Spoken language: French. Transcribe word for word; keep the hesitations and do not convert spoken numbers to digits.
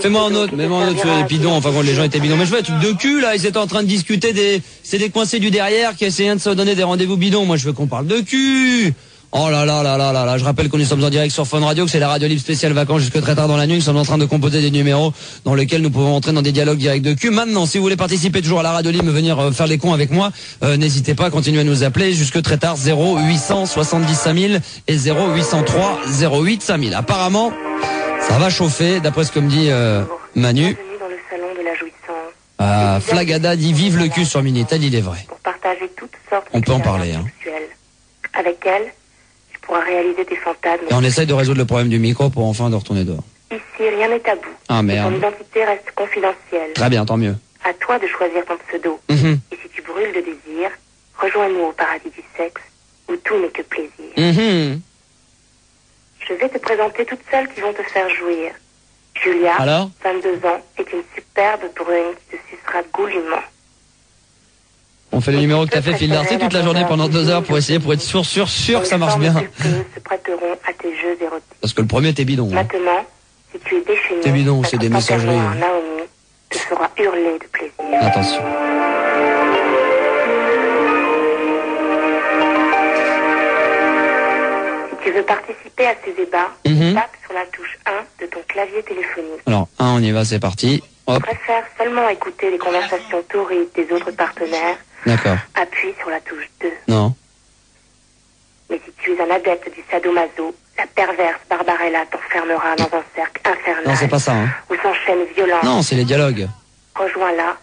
Fais-moi un autre, mets-moi un autre sur les bidons, enfin quand les gens étaient bidons. Mais je fais un truc de cul là, ils étaient en train de discuter des... C'est des coincés du derrière qui essayaient de se donner des rendez-vous bidons. Moi je veux qu'on parle de cul. Oh là là là là là là, je rappelle que nous sommes en direct sur Fun Radio, que c'est la radio libre spéciale vacances jusque très tard dans la nuit. Nous sommes en train de composer des numéros dans lesquels nous pouvons entrer dans des dialogues directs de cul. Maintenant, si vous voulez participer toujours à la radio libre, venir euh, faire les cons avec moi, euh, n'hésitez pas à continuer à nous appeler jusque très tard, zéro huit cent soixante-dix cinq mille et zéro huit cent trois zéro huit cinq mille. Apparemment, ça va chauffer, d'après ce que me dit euh, Manu. Bienvenue dans le salon de la jouissance. Ah, Flagada dit vive le cul sur Minitel, il est vrai. Pour partager toutes sortes On peut en parler, hein. sexuelles. Avec elle, tu pourras réaliser tes fantasmes. Et on essaye de résoudre le problème du micro pour enfin de retourner dehors. Ici, rien n'est tabou. Ah merde. Ton identité reste confidentielle. Très bien, tant mieux. À toi de choisir ton pseudo. Mmh. Et si tu brûles de désir, rejoins-nous au paradis du sexe, où tout n'est que plaisir. Mmh. Je vais te présenter toutes celles qui vont te faire jouir. Julia, Alors vingt-deux ans, est une superbe brune qui te sucera goulûment. On fait le numéro que t'as fait, Phil Darcy, toute la journée pendant deux heures pour essayer, pour être sûr, sûr, sûr que ça marche bien. Se prêteront à tes jeux érotiques. Parce que le premier était bidon. Hein. Maintenant, si tu es déchaîné, C'est bidon, c'est des messageries. Hein. Naomi te fera hurler de plaisir. Attention. Si tu veux participer à ces débats, Mm-hmm. tape sur la touche un de ton clavier téléphonique. Alors, un, on y va, c'est parti. Hop. Tu préfères seulement écouter les conversations torrides des autres partenaires. D'accord. Appuie sur la touche deux. Non. Mais si tu es un adepte du sadomaso, la perverse Barbarella t'enfermera dans un cercle infernal. Non, c'est pas ça. Hein. Où s'enchaînent violences. Non, c'est les dialogues. Rejoins-la